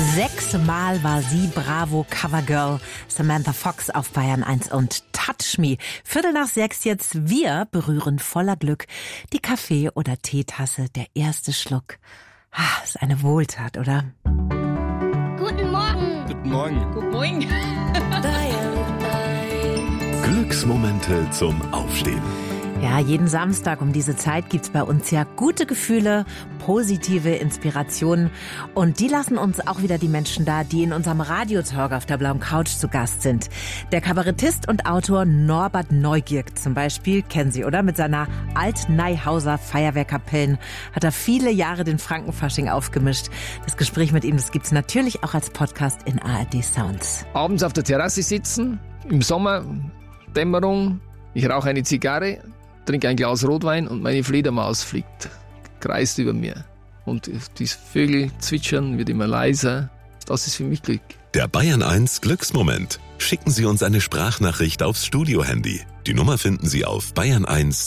6-mal war sie Bravo-Covergirl. Samantha Fox auf Bayern 1 und Touch Me. 5:45 jetzt. Wir berühren voller Glück die Kaffee- oder Teetasse. Der erste Schluck. Ist eine Wohltat, oder? Guten Morgen. Guten Morgen. Guten Morgen. Glücksmomente zum Aufstehen. Ja, jeden Samstag um diese Zeit gibt's bei uns ja gute Gefühle, positive Inspirationen. Und die lassen uns auch wieder die Menschen da, die in unserem Radiotalk auf der blauen Couch zu Gast sind. Der Kabarettist und Autor Norbert Neugierk zum Beispiel, kennen Sie, oder? Mit seiner Alt-Neihauser Feuerwehrkapellen hat er viele Jahre den Frankenfasching aufgemischt. Das Gespräch mit ihm, das gibt's natürlich auch als Podcast in ARD Sounds. Abends auf der Terrasse sitzen, im Sommer, Dämmerung, ich rauche eine Zigarre, trinke ein Glas Rotwein und meine Fledermaus fliegt, kreist über mir. Und die Vögel zwitschern, wird immer leiser. Das ist für mich Glück. Der Bayern 1 Glücksmoment. Schicken Sie uns eine Sprachnachricht aufs Studio-Handy. Die Nummer finden Sie auf bayern1.de.